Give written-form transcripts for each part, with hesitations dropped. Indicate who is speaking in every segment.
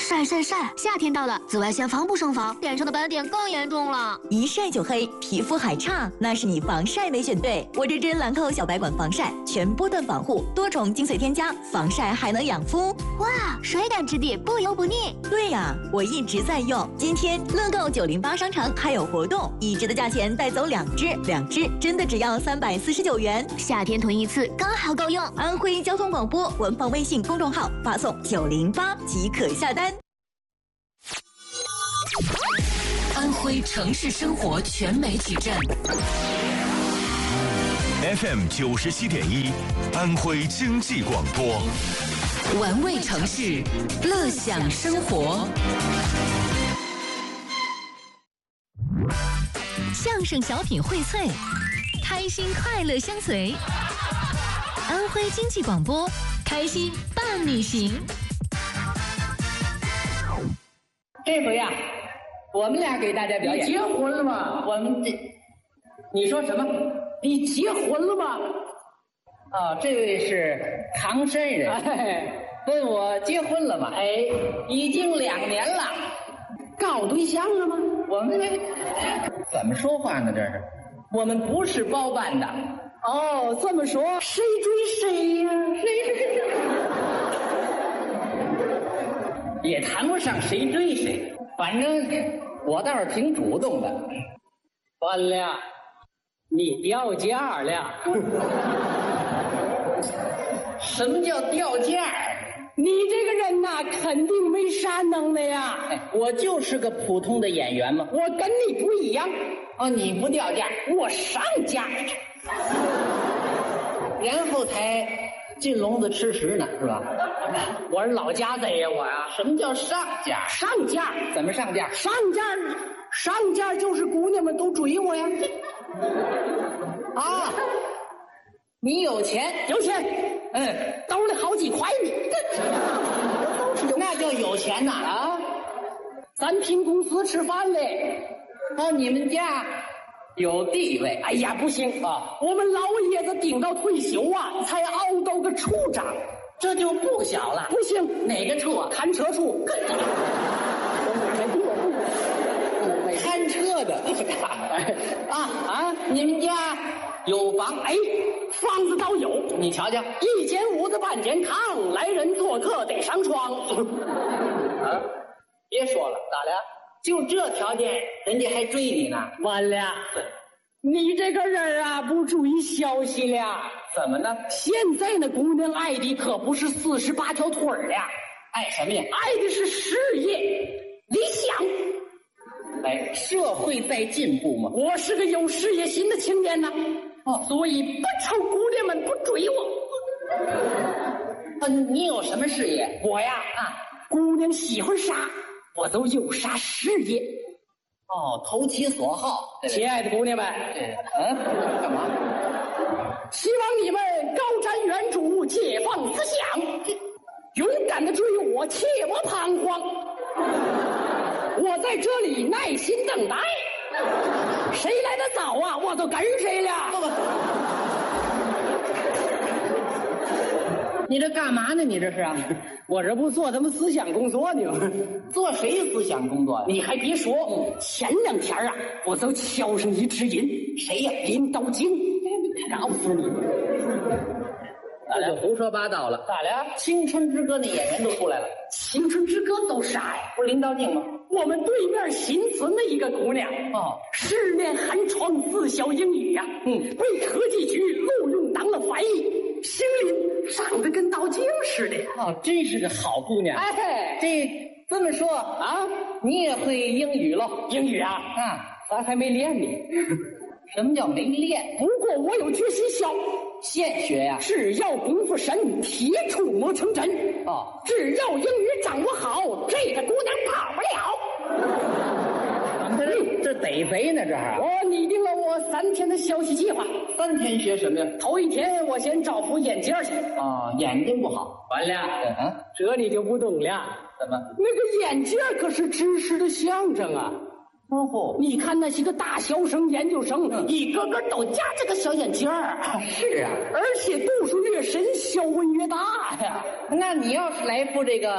Speaker 1: 晒晒晒！夏天到了，紫外线防不胜防，脸上的斑点更严重了。
Speaker 2: 一晒就黑，皮肤还差，那是你防晒没选对。我这支兰蔻小白管防晒，全波段防护，多重精粹添加，防晒还能养肤。
Speaker 1: 哇，水感质地，不油不腻。
Speaker 2: 对呀，我一直在用。今天乐购908商城还有活动，1支的价钱带走2支真的只要349元。
Speaker 1: 夏天囤一次刚好够用。
Speaker 2: 安徽交通广播官方微信公众号发送908即可下单。
Speaker 3: 安徽城市生活全媒体站
Speaker 4: FM 97.1，安徽经济广播，
Speaker 3: 玩味城市，乐享生活。相声小品荟萃，开心快乐相随。安徽经济广播，开心伴你行。
Speaker 5: 这回呀，我们俩给大家表演。
Speaker 6: 你结婚了吗？
Speaker 5: 我们这，你说什么？
Speaker 6: 你结婚了吗？
Speaker 5: 啊，这位是唐山人，问我结婚了吗？已经2年了。
Speaker 6: 搞对象了吗？
Speaker 5: 我们怎么说话呢？这是，我们不是包办的。
Speaker 6: 哦，这么说，谁追谁呀？
Speaker 5: 也谈不上谁追谁，反正我倒是挺主动的。
Speaker 6: 完了，你掉价了。
Speaker 5: 什么叫掉价？
Speaker 6: 你这个人呐，肯定没啥能耐呀。
Speaker 5: 我就是个普通的演员嘛。
Speaker 6: 我跟你不一样。
Speaker 5: 哦，你不掉价，
Speaker 6: 我上价，
Speaker 5: 然后才进笼子吃食呢，是吧？
Speaker 6: 我是老家贼呀，我呀。
Speaker 5: 什么叫上价？
Speaker 6: 上价
Speaker 5: 怎么上价？
Speaker 6: 上价就是姑娘们都追我呀。
Speaker 5: 啊，你有钱？
Speaker 6: 有钱，兜里好几块呢。
Speaker 5: 那叫有钱呐啊！
Speaker 6: 咱凭公司吃饭嘞。
Speaker 5: 哦，你们家有地位？
Speaker 6: 哎呀，不行啊！我们老爷子顶到退休啊，才熬到个处长，
Speaker 5: 这就不小了。
Speaker 6: 不行，
Speaker 5: 哪个处啊？
Speaker 6: 看车处。
Speaker 5: 看车的啊！你们家有房？
Speaker 6: 房子倒有。
Speaker 5: 你瞧瞧
Speaker 6: ，1间屋子半间炕，来人做客得上床。
Speaker 5: 啊！别说了，咋的？就这条件，人家还追你呢？
Speaker 6: 完了，你这个人啊，不注意消息了。
Speaker 5: 怎么呢？
Speaker 6: 现在那姑娘爱的可不是48条腿儿呀，
Speaker 5: 爱什么呀？
Speaker 6: 爱的是事业、理想。
Speaker 5: 社会在进步嘛。
Speaker 6: 我是个有事业心的青年呐，所以不愁姑娘们不追我。
Speaker 5: 你有什么事业？
Speaker 6: 我呀，姑娘喜欢啥，我都有啥事业。
Speaker 5: 哦，投其所好。
Speaker 6: 亲爱的姑娘们，
Speaker 5: 干嘛？
Speaker 6: 希望你们高瞻远瞩，解放思想，勇敢的追我，切莫彷徨。我在这里耐心等待，谁来的早啊，我都跟谁了。
Speaker 5: 你这干嘛呢？你这是啊？
Speaker 6: 我这不做他们思想工作呢吗？
Speaker 5: 做谁思想工作？
Speaker 6: 你还别说，前2天啊，我都敲上一只人。
Speaker 5: 谁呀？
Speaker 6: 林道京。告诉你，
Speaker 5: 这就胡说八道了。
Speaker 6: 咋了？
Speaker 5: 青春之歌那演员都出来了。
Speaker 6: 青春之歌都啥呀？
Speaker 5: 不是林道静吗？
Speaker 6: 我们对面新村的一个姑娘，10年寒窗自小英语呀，被科技局录用当了翻译，心灵长得跟道静似的。
Speaker 5: 真是个好姑娘。这么说啊，你也会英语喽？
Speaker 6: 英语啊，咱还没练呢。
Speaker 5: 什么叫没练？
Speaker 6: 不过我有决心小，
Speaker 5: 现学呀。
Speaker 6: 只要功夫深，铁杵磨成针。只要英语掌握好，这个姑娘跑不了。
Speaker 5: 这逮贼呢，这还。
Speaker 6: 我拟定了我3天的学习计划。
Speaker 5: 3天学什么呀？
Speaker 6: 头1天我先找副眼镜去。
Speaker 5: 眼睛不好。
Speaker 6: 完了，这你就不懂了。
Speaker 5: 怎么？
Speaker 6: 那个眼镜可是知识的象征啊。你看那些个大学生、研究生，一个个都夹这个小眼镜儿。
Speaker 5: 是啊，
Speaker 6: 而且度数越深，学问越大呀。
Speaker 5: 那你要是来副这个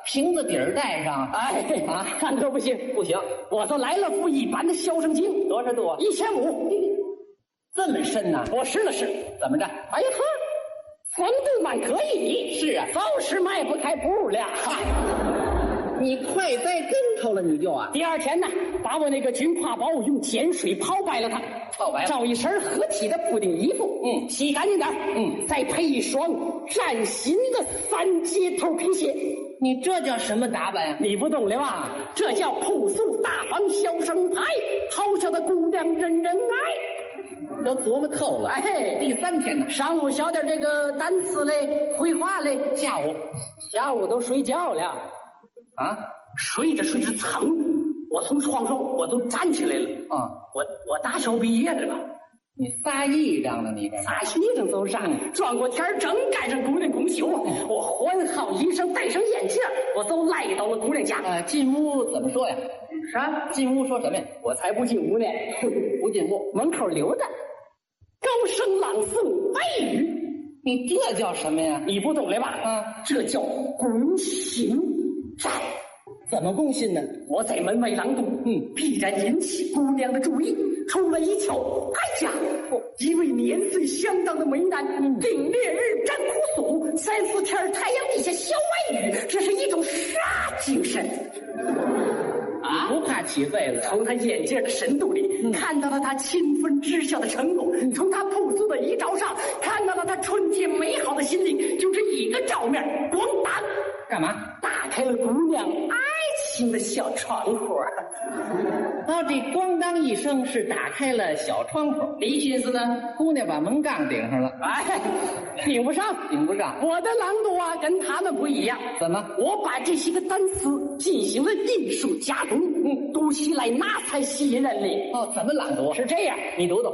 Speaker 5: 瓶子底儿带上，
Speaker 6: 哎啊，那可不行，
Speaker 5: 不行，
Speaker 6: 我都来了副一般的小生经，
Speaker 5: 多少度啊
Speaker 6: ？1500，
Speaker 5: 这么深呐、
Speaker 6: 我试了试，
Speaker 5: 怎么着？
Speaker 6: 哎呵，风度蛮可以。
Speaker 5: 是啊，
Speaker 6: 就是迈不开步了。
Speaker 5: 你快栽跟头了，你就啊，
Speaker 6: 第二天呢，把我那个军挎包用碱水泡白了它，
Speaker 5: 泡白了
Speaker 6: 照一身合体的布丁衣服，洗干净点再配一双崭新的3节头皮鞋。
Speaker 5: 你这叫什么打扮呀、
Speaker 6: 你不懂了吧？这叫朴素大方小生态，好笑的姑娘人人爱。
Speaker 5: 都琢磨透了。
Speaker 6: 哎，
Speaker 5: 第3天呢，
Speaker 6: 上午学点这个单词嘞，绘画嘞，下午都睡觉了。
Speaker 5: 啊，
Speaker 6: 睡着睡着，噌，我从床上我都站起来了。
Speaker 5: 啊，
Speaker 6: 我大学毕业了吧？
Speaker 5: 你撒癔症呢？你这
Speaker 6: 撒癔症走上，转过天儿正赶上姑娘公休，我换好衣裳，戴上眼镜，我就来到了姑娘家。
Speaker 5: 进屋怎么说呀？
Speaker 6: 啥？
Speaker 5: 进屋说什么呀？
Speaker 6: 我才不进屋呢，
Speaker 5: 不进屋，
Speaker 6: 门口留着，高声朗诵外语。
Speaker 5: 你这叫什么呀？
Speaker 6: 你不懂了吧？这叫攻心战。
Speaker 5: 怎么攻心呢？
Speaker 6: 我在门外朗读，必然引起姑娘的注意。出来一瞧，哎呀，一位年岁相当的美男，顶烈日沾酷暑，3、4天太阳底下消外语，这是一种啥精神？
Speaker 5: 啊，不怕起痱子？
Speaker 6: 从他眼镜的深度里，看到了他勤奋知孝的成果；从他朴素的衣着上，看到了他纯洁美好的心灵。就这一个照面，咣当，
Speaker 5: 干嘛？
Speaker 6: 打开了姑娘爱情的小窗户。
Speaker 5: 这咣当一声是打开了小窗户，离心思呢，姑娘把门杠顶上了。
Speaker 6: 哎，顶不上，
Speaker 5: 顶不上。
Speaker 6: 我的朗读啊，跟他们不一样。
Speaker 5: 怎么？
Speaker 6: 我把这些个单词进行了艺术加工，读起来那才吸引人哩。
Speaker 5: 怎么朗读？
Speaker 6: 是这样，
Speaker 5: 你读读。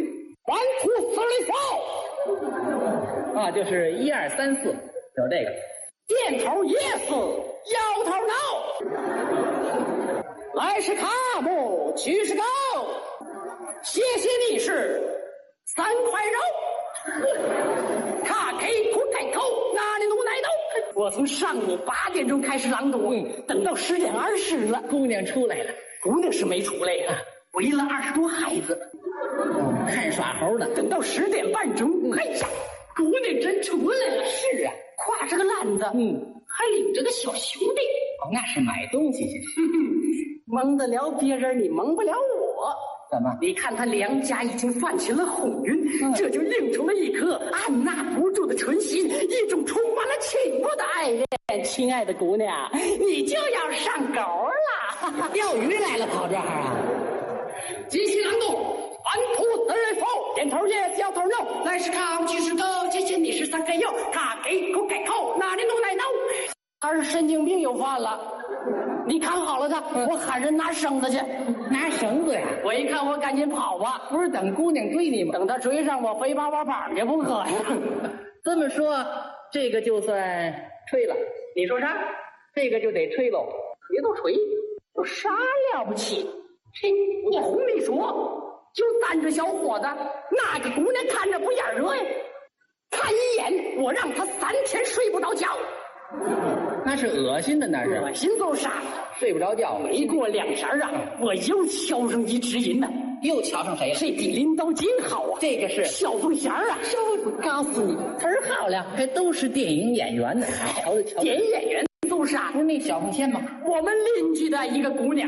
Speaker 6: 1、2、3、4，
Speaker 5: 就是1、2、3、4，有这个。
Speaker 6: 点头 yes， 摇头 no。来是卡姆，去是狗，谢谢你是3块肉。卡给苦开口，哪里弄奶豆？我从上午8点钟开始朗读，等到10点20了，
Speaker 5: 姑娘出来了。
Speaker 6: 姑娘是没出来呀，围了20多孩子，
Speaker 5: 看耍猴的。
Speaker 6: 等到10点半钟，哎呀，姑娘真出来了。
Speaker 5: 是啊，
Speaker 6: 挎着个篮子，还领着个小兄弟。
Speaker 5: 那是买东西去。
Speaker 6: 蒙得了别人，你蒙不了我。
Speaker 5: 怎么？
Speaker 6: 你看他两家已经泛起了红晕，这就映出了一颗按捺不住的春心，一种充满了情愫的爱恋。亲爱的姑娘，你就要上钩了。
Speaker 5: 钓鱼来了，跑这儿啊？
Speaker 6: 继续朗读。1、2、3、4，点头 yes， 摇头 no。来是卡，去是狗，谢谢你是3块肉。卡给口开口，哪里弄奶豆？他是神经病又犯了。你看好了他，我喊人拿绳子去。
Speaker 5: 拿绳子呀？
Speaker 6: 我一看，我赶紧跑吧。
Speaker 5: 不是等姑娘追你吗？
Speaker 6: 等他追上我，非把我绑去不可呀。
Speaker 5: 这么说，这个就算吹了。
Speaker 6: 你说啥？
Speaker 5: 这个就得吹喽。
Speaker 6: 别都吹，有啥了不起？嘿，我胡没说，就3个小伙子，哪个姑娘看着不眼热呀？看一眼，我让他3天睡不着觉。
Speaker 5: 那是恶心的，那是
Speaker 6: 恶心都傻，
Speaker 5: 睡不着觉。
Speaker 6: 没过2天啊，我又敲上一只音呢。
Speaker 5: 又瞧上谁了？
Speaker 6: 这比林道金好啊！
Speaker 5: 这个是
Speaker 6: 小凤仙啊！告诉你，词儿好了，
Speaker 5: 这都是电影演员呢。瞧瞧，
Speaker 6: 电影演员都傻。
Speaker 5: 不是那小凤仙吗？
Speaker 6: 我们邻居的一个姑娘，